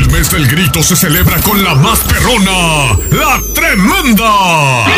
El mes del grito se celebra con la más perrona, La Tremenda.